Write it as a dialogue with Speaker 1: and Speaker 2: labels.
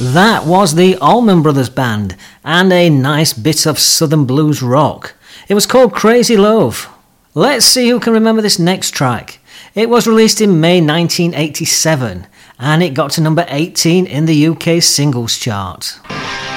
Speaker 1: That was the Allman Brothers Band, and a nice bit of Southern blues rock. It was called Crazy Love. Let's see who can remember this next track. It was released in May 1987, and it got to number 18 in the UK singles chart.